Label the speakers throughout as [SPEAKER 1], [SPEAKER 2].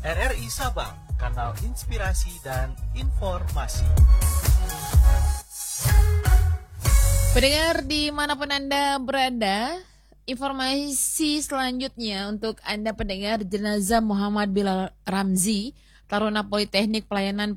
[SPEAKER 1] RRI Sabang, kanal inspirasi dan informasi.
[SPEAKER 2] Pendengar dimanapun Anda berada, informasi selanjutnya untuk Anda pendengar, jenazah Muhammad Bilal Ramzi, Taruna Politeknik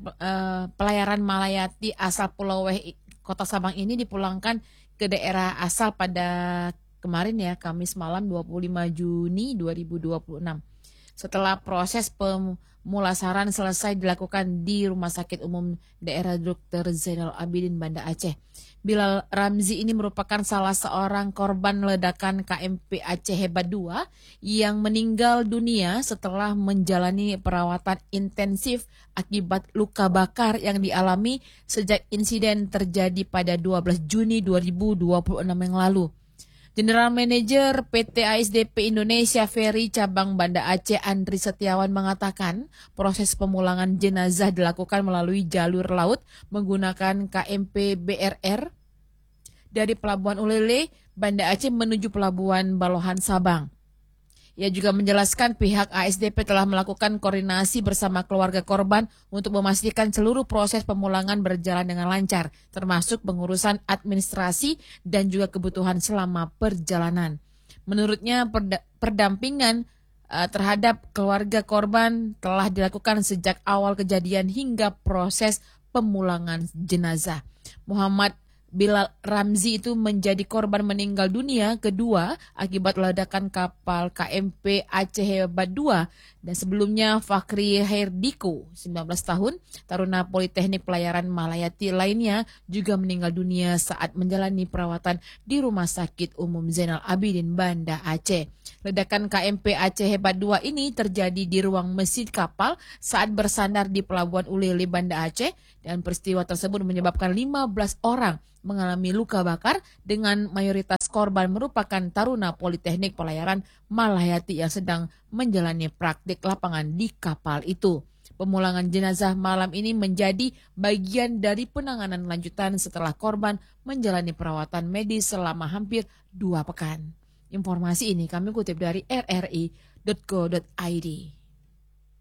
[SPEAKER 2] Pelayaran Malayati asal Pulau Weh, Kota Sabang ini dipulangkan ke daerah asal pada kemarin ya, Kamis malam 25 Juni 2026. Setelah proses pemulasaran selesai dilakukan di Rumah Sakit Umum Daerah Dr. Zainal Abidin Banda Aceh. Bilal Ramzi ini merupakan salah seorang korban ledakan KMP Aceh Hebat II yang meninggal dunia setelah menjalani perawatan intensif akibat luka bakar yang dialami sejak insiden terjadi pada 12 Juni 2026 yang lalu. General Manager PT ASDP Indonesia Ferry Cabang Banda Aceh Andri Setiawan mengatakan proses pemulangan jenazah dilakukan melalui jalur laut menggunakan KMP BRR dari Pelabuhan Ulele, Banda Aceh menuju Pelabuhan Balohan Sabang. Ia juga menjelaskan pihak ASDP telah melakukan koordinasi bersama keluarga korban untuk memastikan seluruh proses pemulangan berjalan dengan lancar, termasuk pengurusan administrasi dan juga kebutuhan selama perjalanan. Menurutnya perdampingan terhadap keluarga korban telah dilakukan sejak awal kejadian hingga proses pemulangan jenazah. Muhammad Bilal Ramzi itu menjadi korban meninggal dunia kedua akibat ledakan kapal KMP Aceh Hebat II, dan sebelumnya Fakri Herdiko, 19 tahun, Taruna Politeknik Pelayaran Malayati lainnya juga meninggal dunia saat menjalani perawatan di Rumah Sakit Umum Zainal Abidin Banda Aceh. Ledakan KMP Aceh Hebat II ini terjadi di ruang mesin kapal saat bersandar di Pelabuhan Ulele Banda Aceh, dan peristiwa tersebut menyebabkan 15 orang mengalami luka bakar dengan mayoritas korban merupakan taruna Politeknik Pelayaran Malayati yang sedang menjalani praktik lapangan di kapal itu. Pemulangan jenazah malam ini menjadi bagian dari penanganan lanjutan setelah korban menjalani perawatan medis selama hampir 2 pekan. Informasi ini kami kutip dari rri.co.id.